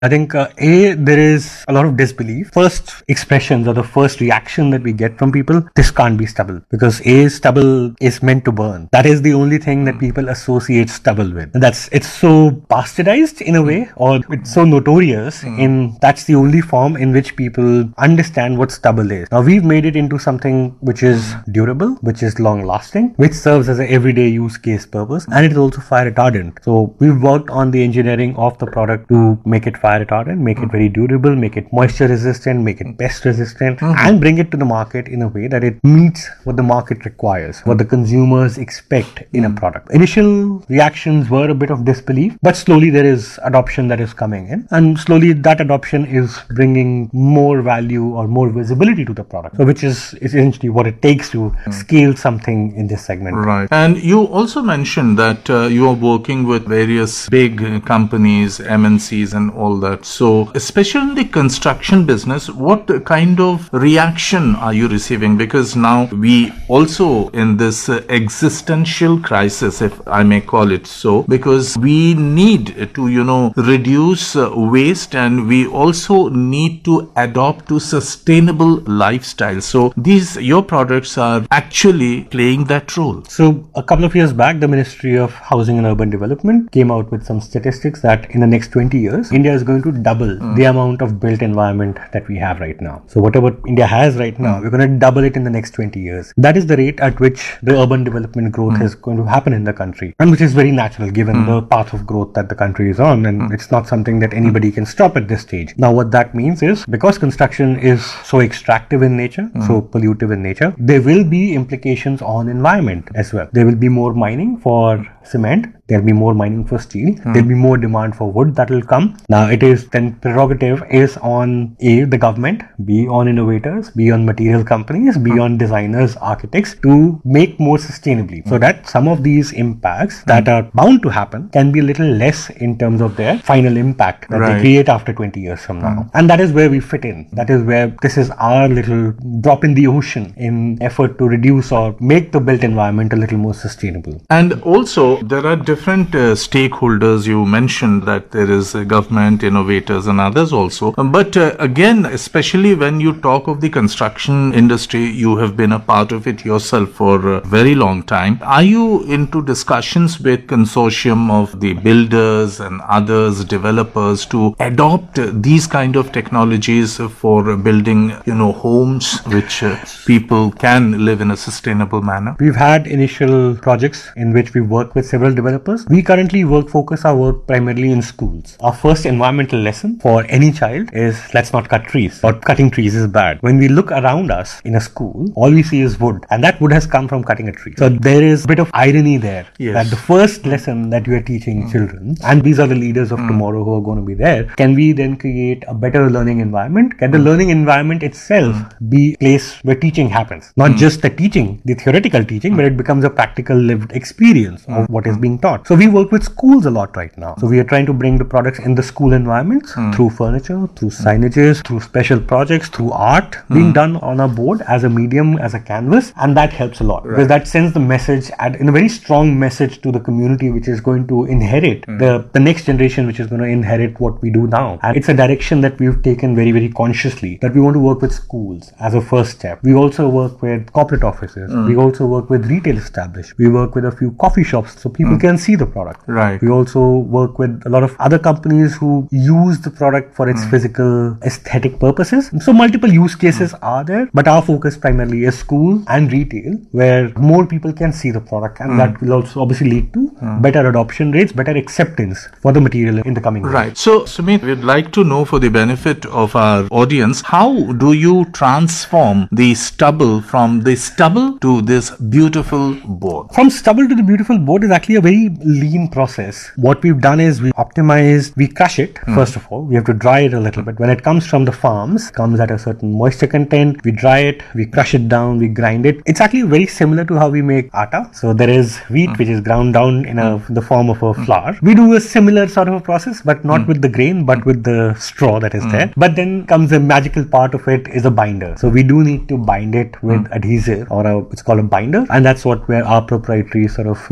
I think there is a lot of disbelief. First expressions or the first reaction that we get from people, this can't be stubble, because stubble is meant to burn. That is the only thing that people associate stubble with. And it's so bastardized in a way, or it's so notorious in that's the only form in which people understand what stubble is. Now we've made it into something which is durable, which is long lasting, which serves as an everyday use case purpose, and it is also fire retardant. So we've worked on the engineering of the product to make it fire retardant, make it very durable, make it moisture resistant, make it pest resistant, and bring it to the market in a way that it meets what the market requires, what the consumers expect in a product. Initial reactions were a bit of disbelief, but slowly there is adoption that is coming in, and slowly that adoption is bringing more value or more visibility to the product, so which is essentially what it takes to scale something in this segment. Right. And you also mentioned that you are working with various big companies, MNCs and all that. So especially in the construction business, what kind of reaction are you receiving? Because now we also in this existential crisis, if I may call it so, because we need to, reduce waste, and we also need to adopt to sustainable lifestyle. So your products are actually playing that role. So a couple of years back, the Ministry of Housing and Urban Development came out with some statistics that in the next 20 years, India is going to double the amount of built environment that we have right now. So whatever India has right now, we're going to double it in the next 20 years. That is the rate at which the urban development growth is going to happen in the country, and which is very natural given the path of growth that the country is on, and it's not something that anybody can stop at this stage. Now what that means is, because construction is so extractive in nature, so pollutive in nature, there will be implications on environment as well. There will be more mining for cement, there'll be more mining for steel, there'll be more demand for wood that will come. Now it is then prerogative is on A, the government, B, on innovators, B, on material companies, B, on designers, architects to make more sustainably, so that some of these impacts that are bound to happen can be a little less in terms of their final impact that they create after 20 years from now. And that is where we fit in. That is where this is our little drop in the ocean in effort to reduce or make the built environment a little more sustainable. And also there are different stakeholders. You mentioned that there is government, innovators and others also. But again, especially when you talk of the construction industry, you have been a part of it yourself for a very long time. Are you into discussions with consortium of the builders and others, developers, to adopt these kind of technologies for building, homes which people can live in a sustainable manner? We've had initial projects in which we work with several developers. We currently focus our work primarily in schools. Our first environmental lesson for any child is, let's not cut trees, or cutting trees is bad. When we look around us in a school, all we see is wood, and that wood has come from cutting a tree. So there is a bit of irony there, that the first lesson that we are teaching children, and these are the leaders of tomorrow who are going to be there, can we then create a better learning environment? Can the learning environment itself be a place where teaching happens? Not just the teaching, the theoretical teaching, but it becomes a practical lived experience of what is being taught. So we work with schools a lot right now. So we are trying to bring the products in the school environments through furniture, through signages, through special projects, through art being done on a board as a medium, as a canvas, and that helps a lot because that sends the message in a very strong message to the community, which is going to inherit the next generation, which is going to inherit what we do now. And it's a direction that we've taken very, very consciously, that we want to work with schools as a first step. We also work with corporate offices. We also work with retail establishments. We work with a few coffee shops so people can see the product. Right. We also work with a lot of other companies who use the product for its physical aesthetic purposes. So multiple use cases are there, but our focus primarily is school and retail, where more people can see the product, and that will also obviously lead to better adoption rates, better acceptance for the material in the coming years. Right. So Sumit, we'd like to know, for the benefit of our audience, how do you transform the stubble from the stubble to this beautiful board? From stubble to the beautiful board is actually a very lean process. What we've done is we crush it. First of all, we have to dry it a little bit. When it comes from the farms, comes at a certain moisture content, we dry it, we crush it down, we grind it. It's actually very similar to how we make atta. So there is wheat which is ground down in the form of a flour. We do a similar sort of a process, but not with the grain, but with the straw that is there. But then comes the magical part of it is a binder. So we do need to bind it with adhesive, or it's called a binder, and that's where our proprietary sort of know-how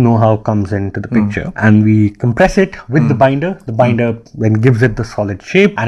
comes into the picture, and we compress it with the binder. The binder then gives it the solid shape, and